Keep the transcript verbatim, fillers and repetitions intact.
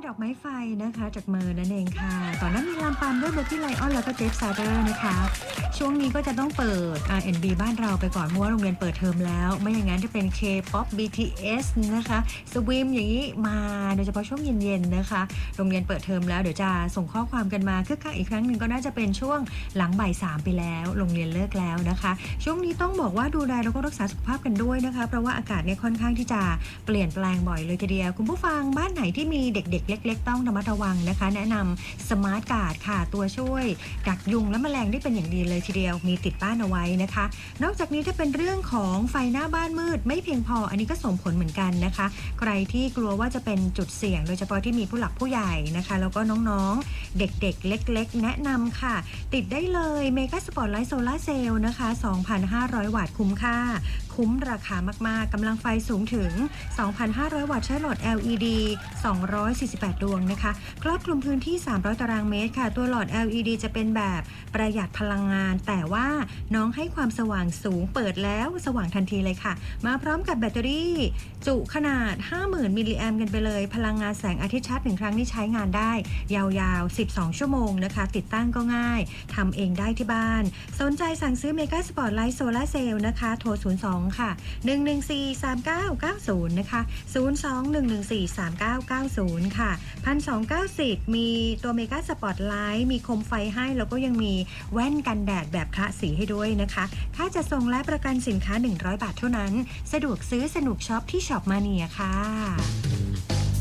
ดอกไม้ไฟนะคะจากเมอร์นั่นเองค่ะก่อนหน้ามีลามปามด้วยเบอร์ที่ไลออนแล้วก็เจฟซาเดอร์นะคะช่วงนี้ก็จะต้องเปิด อาร์ แอนด์ บี บ้านเราไปก่อนเพราะว่าโรงเรียนเปิดเทอมแล้วไม่อย่างนั้นจะเป็น K-pop บี ที เอส นะคะสวิมอย่างนี้มาโดยเฉพาะช่วงเย็นๆนะคะโรงเรียนเปิดเทอมแล้วเดี๋ยวจะส่งข้อความกันมาคึกคักอีกครั้งหนึ่งก็น่าจะเป็นช่วงหลังบ่ายสามไปแล้วโรงเรียนเลิกแล้วนะคะช่วงนี้ต้องบอกว่าดูแลแล้วก็รักษาสุขภาพกันด้วยนะคะเพราะว่าอากาศเนี่ยค่อนข้างที่จะเปลี่ยนแปลงบ่อยเลยทีเดียวคุณผู้ฟังบ้านไหนที่มีเด็กๆเล็กๆต้องระมัดระวังนะคะแนะนำสมาร์ทการ์ดค่ะตัวช่วยดักยุงและแมลงได้เป็นอย่างดีเลยทีเดียวมีติดบ้านเอาไว้นะคะนอกจากนี้ถ้าเป็นเรื่องของไฟหน้าบ้านมืดไม่เพียงพออันนี้ก็ส่งผลเหมือนกันนะคะใครที่กลัวว่าจะเป็นจุดเสี่ยงโดยเฉพาะที่มีผู้หลักผู้ใหญ่นะคะแล้วก็น้องๆเด็กๆเล็กๆแนะนำค่ะติดได้เลยเมกาสปอตไลท์โซลาร์เซลล์นะคะ สองพันห้าร้อย วัตต์คุ้มค่าคุ้มราคามากๆกำลังไฟสูงถึง สองพันห้าร้อย วัตต์ใช้หลอด แอล อี ดี สองร้อยสี่สิบแปด ดวงนะคะครอบคลุมพื้นที่สามร้อยตารางเมตรค่ะตัวหลอด แอล อี ดี จะเป็นแบบประหยัดพลังงานแต่ว่าน้องให้ความสว่างสูงเปิดแล้วสว่างทันทีเลยค่ะมาพร้อมกับแบตเตอรี่จุขนาด ห้าหมื่น มิลลิแอมป์กันไปเลยพลังงานแสงอาทิตย์ชาร์จหนึ่งครั้งนี่ใช้งานได้ยาวๆสิบสองชั่วโมงนะคะติดตั้งก็ง่ายทำเองได้ที่บ้านสนใจสั่งซื้อเมกาสปอตไลท์โซลาร์เซลล์นะคะโทรศูนย์ สอง ค่ะหนึ่ง หนึ่ง สี่ สาม เก้า เก้า ศูนย์นะคะศูนย์ สอง หนึ่ง หนึ่ง สี่ สาม เก้า เก้า ศูนย์ค่ะ หนึ่งพันสองร้อยเก้าสิบ มีตัวเมกาสปอตไลท์มีโคมไฟให้แล้วก็ยังมีแว่นกันแดดแบบคละสีให้ด้วยนะคะค่าจัดส่งและประกันสินค้าหนึ่งร้อยบาทเท่านั้นสะดวกซื้อสนุกช็อปที่ช็อปมาเนียค่ะ